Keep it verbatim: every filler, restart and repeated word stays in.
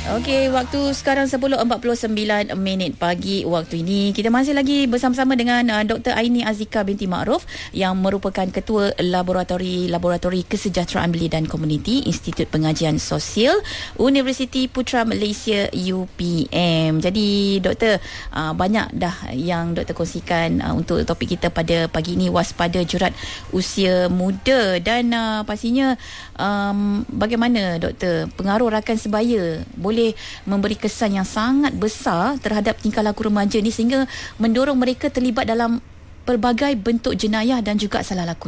Okey, waktu sekarang sepuluh empat puluh sembilan minit pagi waktu ini. Kita masih lagi bersama-sama dengan uh, Doktor Aini Azika binti Ma'ruf yang merupakan Ketua Laboratori Laboratori Kesejahteraan Belia dan Komuniti Institut Pengajian Sosial Universiti Putra Malaysia U P M. Jadi Doktor, uh, banyak dah yang Doktor kongsikan uh, untuk topik kita pada pagi ini, waspada jurat usia muda, dan uh, pastinya um, bagaimana Doktor pengaruh rakan sebaya boleh memberi kesan yang sangat besar terhadap tingkah laku remaja ni sehingga mendorong mereka terlibat dalam pelbagai bentuk jenayah dan juga salah laku.